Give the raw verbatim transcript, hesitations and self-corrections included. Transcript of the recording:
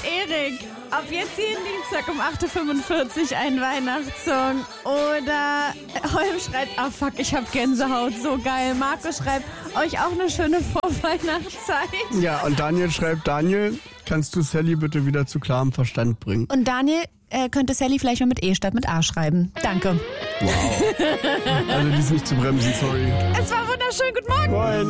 Erik, ob jetzt jeden Dienstag um acht Uhr fünfundvierzig ein Weihnachtssong oder Holm schreibt, ah fuck, ich hab Gänsehaut, so geil. Marco schreibt, euch auch eine schöne Vorweihnachtszeit. Ja, und Daniel schreibt, Daniel, kannst du Sally bitte wieder zu klarem Verstand bringen? Und Daniel äh, könnte Sally vielleicht mal mit E statt mit A schreiben. Danke. Wow. Also die ist nicht zu bremsen, sorry. Es war wunderschön, guten Morgen. Moin.